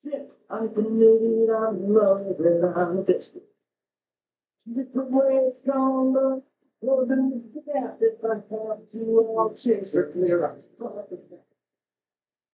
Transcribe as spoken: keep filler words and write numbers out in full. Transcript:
I committed, I'm in love, and I'm desperate. Different ways gone, but wasn't that if I have to, I'll chase her clear. I talk